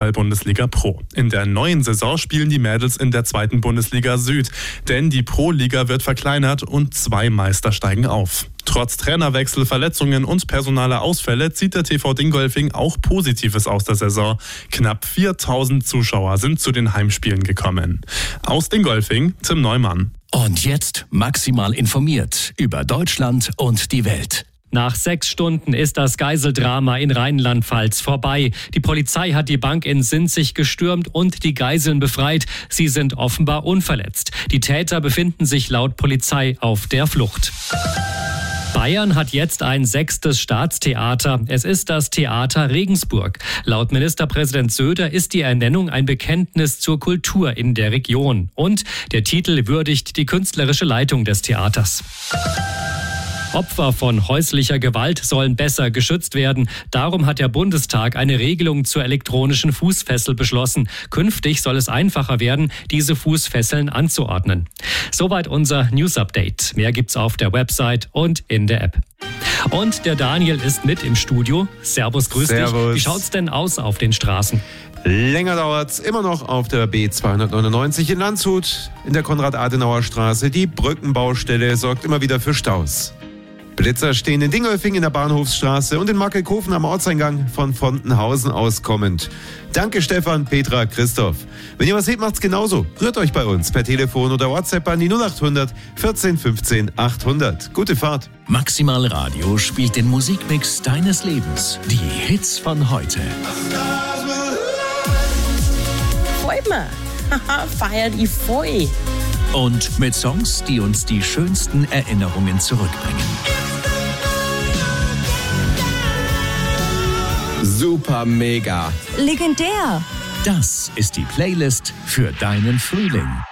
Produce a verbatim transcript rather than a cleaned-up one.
Fußball-Bundesliga Pro. In der neuen Saison spielen die Mädels in der zweiten Bundesliga Süd, denn die Pro-Liga wird verkleinert und zwei Meister steigen auf. Trotz Trainerwechsel, Verletzungen und personaler Ausfälle zieht der T V Dingolfing auch Positives aus der Saison. Knapp viertausend Zuschauer sind zu den Heimspielen gekommen. Aus Dingolfing, Tim Neumann. Und jetzt maximal informiert über Deutschland und die Welt. Nach sechs Stunden ist das Geiseldrama in Rheinland-Pfalz vorbei. Die Polizei hat die Bank in Sinzig gestürmt und die Geiseln befreit. Sie sind offenbar unverletzt. Die Täter befinden sich laut Polizei auf der Flucht. Bayern hat jetzt ein sechstes Staatstheater. Es ist das Theater Regensburg. Laut Ministerpräsident Söder ist die Ernennung ein Bekenntnis zur Kultur in der Region. Und der Titel würdigt die künstlerische Leitung des Theaters. Opfer von häuslicher Gewalt sollen besser geschützt werden. Darum hat der Bundestag eine Regelung zur elektronischen Fußfessel beschlossen. Künftig soll es einfacher werden, diese Fußfesseln anzuordnen. Soweit unser News-Update. Mehr gibt's auf der Website und in der App. Und der Daniel ist mit im Studio. Servus, grüß Servus. dich. Wie schaut's denn aus auf den Straßen? Länger dauert's immer noch auf der B zweihundertneunundneunzig in Landshut, in der Konrad-Adenauer-Straße. Die Brückenbaustelle sorgt immer wieder für Staus. Blitzer stehen in Dingolfing in der Bahnhofsstraße und in Markelkofen am Ortseingang von Fontenhausen aus kommend. Danke Stefan, Petra, Christoph. Wenn ihr was seht, macht's genauso. Rührt euch bei uns per Telefon oder WhatsApp an die null acht hundert vierzehn fünfzehn achthundert. Gute Fahrt. Maximal Radio spielt den Musikmix deines Lebens. Die Hits von heute. Freut mich. Haha, feiert ich voll. Und mit Songs, die uns die schönsten Erinnerungen zurückbringen. Super mega. Legendär. Das ist die Playlist für deinen Frühling.